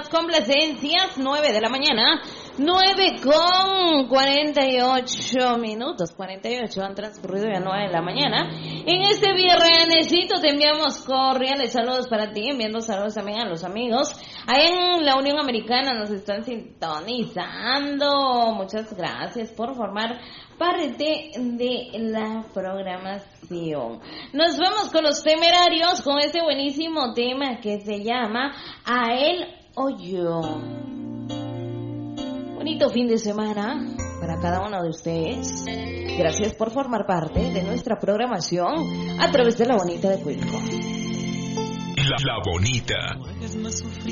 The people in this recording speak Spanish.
las complacencias, 9 de la mañana, 9:48 , 48 han transcurrido ya 9 de la mañana. En este viernesito te enviamos cordiales saludos para ti, enviando saludos también a los amigos. Ahí en la Unión Americana nos están sintonizando. Muchas gracias por formar parte de la programación. Nos vamos con los Temerarios con este buenísimo tema que se llama A él o yo. Bonito fin de semana para cada uno de ustedes. Gracias por formar parte de nuestra programación a través de La Bonita de Cuilco. La Bonita.